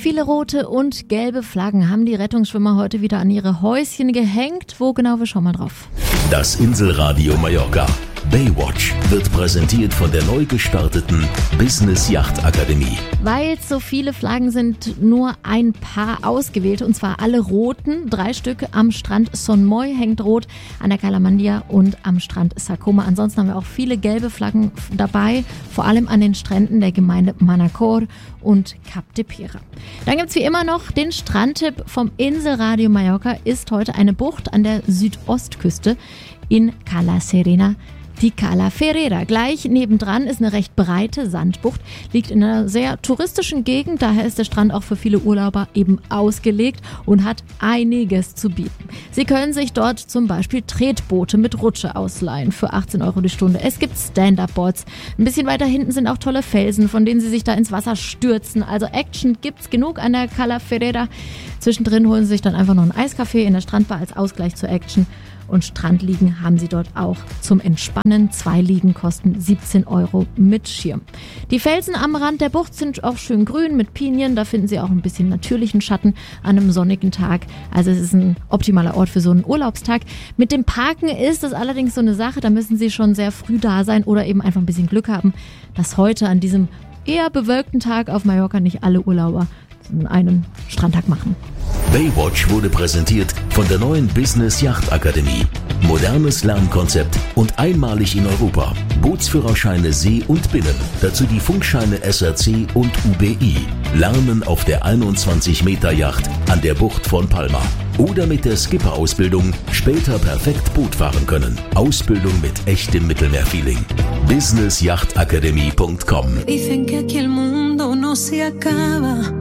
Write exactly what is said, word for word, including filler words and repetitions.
Viele rote und gelbe Flaggen haben die Rettungsschwimmer heute wieder an ihre Häuschen gehängt. Wo genau, wir schauen mal drauf. Das Inselradio Mallorca. Baywatch wird präsentiert von der neu gestarteten Business Yacht Akademie. Weil es so viele Flaggen sind, nur ein paar ausgewählt, und zwar alle roten. Drei Stück am Strand Son Moy hängt rot, an der Cala-Mandia und am Strand Sa-Coma. Ansonsten haben wir auch viele gelbe Flaggen dabei, vor allem an den Stränden der Gemeinde Manacor und Cap de Pera. Dann gibt es wie immer noch den Strandtipp vom Inselradio Mallorca. Ist heute eine Bucht an der Südostküste in Cala Serena. Die Cala Ferrera. Gleich nebendran ist eine recht breite Sandbucht, liegt in einer sehr touristischen Gegend, daher ist der Strand auch für viele Urlauber eben ausgelegt und hat einiges zu bieten. Sie können sich dort zum Beispiel Tretboote mit Rutsche ausleihen für achtzehn Euro die Stunde. Es gibt Stand-Up-Boards. Ein bisschen weiter hinten sind auch tolle Felsen, von denen Sie sich da ins Wasser stürzen. Also Action gibt's genug an der Cala Ferrera. Zwischendrin holen Sie sich dann einfach noch einen Eiskaffee in der Strandbar als Ausgleich zur Action. Und Strandliegen haben sie dort auch zum Entspannen. Zwei Liegen kosten siebzehn Euro mit Schirm. Die Felsen am Rand der Bucht sind auch schön grün mit Pinien. Da finden Sie auch ein bisschen natürlichen Schatten an einem sonnigen Tag. Also es ist ein optimaler Ort für so einen Urlaubstag. Mit dem Parken ist das allerdings so eine Sache. Da müssen Sie schon sehr früh da sein oder eben einfach ein bisschen Glück haben, dass heute an diesem eher bewölkten Tag auf Mallorca nicht alle Urlauber einen Strandtag machen. Baywatch wurde präsentiert von der neuen Business Yacht Akademie. Modernes Lernkonzept und einmalig in Europa. Bootsführerscheine See und Binnen. Dazu die Funkscheine S R C und U B I. Lernen auf der einundzwanzig Meter Yacht an der Bucht von Palma. Oder mit der Skipper-Ausbildung später perfekt Boot fahren können. Ausbildung mit echtem Mittelmeerfeeling. business yacht academy punkt com. Dicen que aquí el mundo no se acaba.